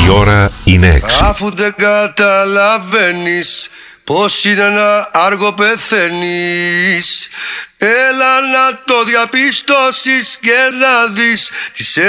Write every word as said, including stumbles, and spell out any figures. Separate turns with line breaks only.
Η ώρα είναι έξι.
Αφού δεν καταλαβαίνεις πως είναι να άργο πεθαίνεις, έλα να το διαπιστώσεις και να δεις τις